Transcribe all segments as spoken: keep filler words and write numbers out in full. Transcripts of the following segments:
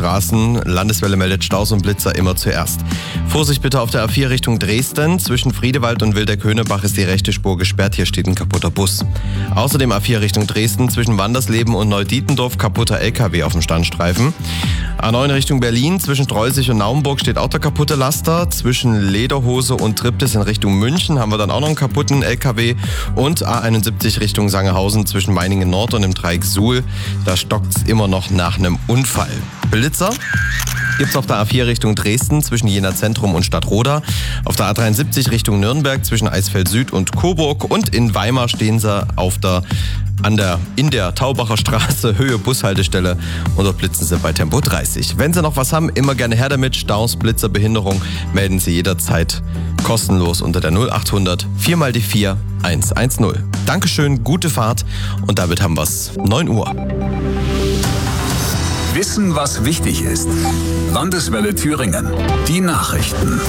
Straßen. Landeswelle meldet Staus und Blitzer immer zuerst. Vorsicht bitte auf der A vier Richtung Dresden. Zwischen Friedewald und Wildeck-Höhnebach ist die rechte Spur gesperrt. Hier steht ein kaputter Bus. Außerdem A vier Richtung Dresden. Zwischen Wandersleben und Neudietendorf kaputter L K W auf dem Standstreifen. A neun Richtung Berlin. Zwischen Treusig und Naumburg steht auch der kaputte Laster. Zwischen Lederhose und Triptis in Richtung München haben wir dann auch noch einen kaputten L K W. Und A einundsiebzig Richtung Sangerhausen zwischen Meiningen Nord und dem Dreieck Suhl. Da stockt es immer noch nach einem Unfall. Blitzer gibt's auf der A vier Richtung Dresden zwischen Jena Zentrum und Stadtroda. Auf der A dreiundsiebzig Richtung Nürnberg zwischen Eisfeld Süd und Coburg. Und in Weimar stehen sie auf der An der, in der Taubacher Straße, Höhe Bushaltestelle, und dort blitzen Sie bei Tempo dreißig. Wenn Sie noch was haben, immer gerne her damit. Staus, Blitzer, Behinderung, melden Sie jederzeit kostenlos unter der null achthundert vier mal die vier eins eins null. Dankeschön, gute Fahrt, und damit haben wir's. neun Uhr. Wissen, was wichtig ist. Landeswelle Thüringen. Die Nachrichten.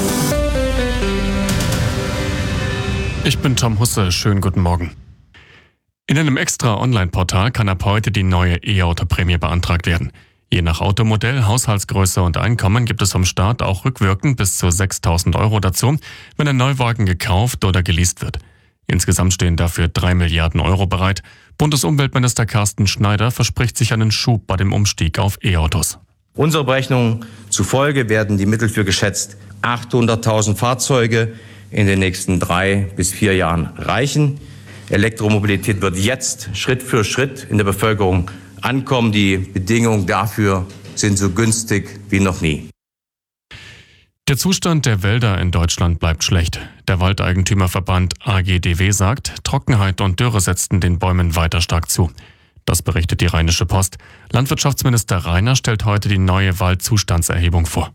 Ich bin Tom Husse. Schönen guten Morgen. In einem extra Online-Portal kann ab heute die neue E-Auto-Prämie beantragt werden. Je nach Automodell, Haushaltsgröße und Einkommen gibt es vom Staat auch rückwirkend bis zu sechstausend Euro dazu, wenn ein Neuwagen gekauft oder geleast wird. Insgesamt stehen dafür drei Milliarden Euro bereit. Bundesumweltminister Carsten Schneider verspricht sich einen Schub bei dem Umstieg auf E-Autos. Unserer Berechnung zufolge werden die Mittel für geschätzt achthunderttausend Fahrzeuge in den nächsten drei bis vier Jahren reichen. Elektromobilität wird jetzt Schritt für Schritt in der Bevölkerung ankommen. Die Bedingungen dafür sind so günstig wie noch nie. Der Zustand der Wälder in Deutschland bleibt schlecht. Der Waldeigentümerverband A G D W sagt, Trockenheit und Dürre setzten den Bäumen weiter stark zu. Das berichtet die Rheinische Post. Landwirtschaftsminister Rainer stellt heute die neue Waldzustandserhebung vor.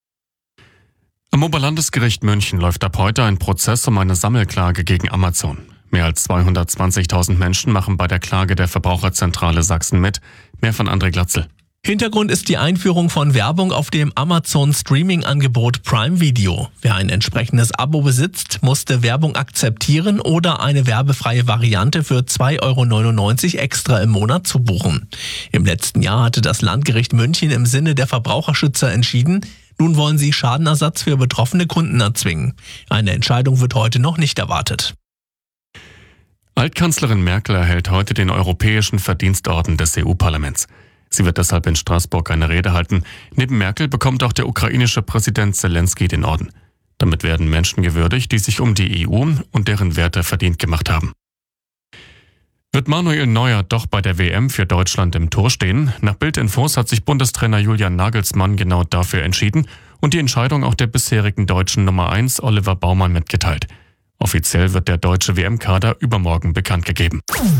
Am Oberlandesgericht München läuft ab heute ein Prozess um eine Sammelklage gegen Amazon. Mehr als zweihundertzwanzigtausend Menschen machen bei der Klage der Verbraucherzentrale Sachsen mit. Mehr von André Glatzel. Hintergrund ist die Einführung von Werbung auf dem Amazon-Streaming-Angebot Prime Video. Wer ein entsprechendes Abo besitzt, musste Werbung akzeptieren oder eine werbefreie Variante für zwei Euro neunundneunzig extra im Monat zu buchen. Im letzten Jahr hatte das Landgericht München im Sinne der Verbraucherschützer entschieden. Nun wollen sie Schadenersatz für betroffene Kunden erzwingen. Eine Entscheidung wird heute noch nicht erwartet. Altkanzlerin Merkel erhält heute den Europäischen Verdienstorden des E U-Parlaments. Sie wird deshalb in Straßburg eine Rede halten. Neben Merkel bekommt auch der ukrainische Präsident Zelensky den Orden. Damit werden Menschen gewürdigt, die sich um die E U und deren Werte verdient gemacht haben. Wird Manuel Neuer doch bei der W M für Deutschland im Tor stehen? Nach Bild-Infos hat sich Bundestrainer Julian Nagelsmann genau dafür entschieden und die Entscheidung auch der bisherigen deutschen Nummer eins Oliver Baumann mitgeteilt. Offiziell wird der deutsche W M-Kader übermorgen bekannt gegeben.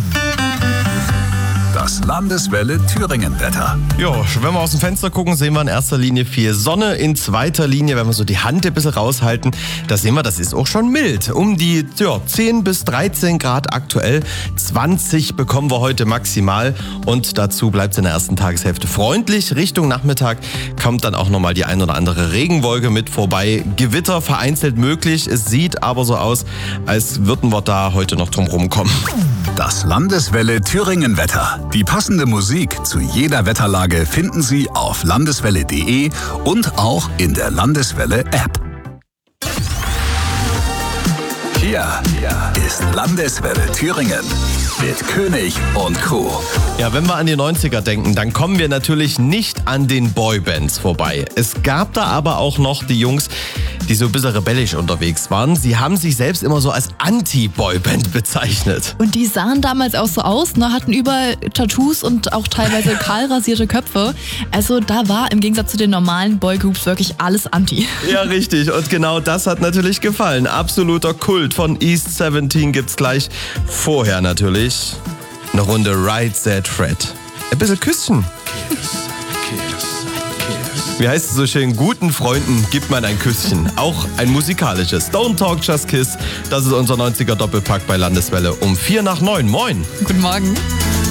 Das Landeswelle Thüringen-Wetter. Ja, wenn wir aus dem Fenster gucken, sehen wir in erster Linie viel Sonne. In zweiter Linie, wenn wir so die Hand ein bisschen raushalten, da sehen wir, das ist auch schon mild. Um die ja, zehn bis dreizehn Grad aktuell. zwanzig bekommen wir heute maximal. Und dazu bleibt es in der ersten Tageshälfte freundlich. Richtung Nachmittag kommt dann auch nochmal die ein oder andere Regenwolke mit vorbei. Gewitter vereinzelt möglich. Es sieht aber so aus, als würden wir da heute noch drum rumkommen. Das Landeswelle Thüringen-Wetter. Die passende Musik zu jeder Wetterlage finden Sie auf landeswelle punkt de und auch in der Landeswelle-App. Hier ist Landeswelle Thüringen mit König und Co. Ja, wenn wir an die neunziger denken, dann kommen wir natürlich nicht an den Boybands vorbei. Es gab da aber auch noch die Jungs, die so ein bisschen rebellisch unterwegs waren. Sie haben sich selbst immer so als Anti-Boyband bezeichnet. Und die sahen damals auch so aus, ne? Hatten überall Tattoos und auch teilweise kahl rasierte Köpfe. Also da war im Gegensatz zu den normalen Boygroups wirklich alles Anti. Ja, richtig. Und genau das hat natürlich gefallen. Absoluter Kult von East siebzehn gibt's gleich. Vorher natürlich eine Runde Right Said Fred. Ein bisschen Küsschen. Wie heißt es so schön? Guten Freunden gibt man ein Küsschen. Auch ein musikalisches. Don't Talk, Just Kiss. Das ist unser neunziger Doppelpack bei Landeswelle um vier nach neun. Moin. Guten Morgen.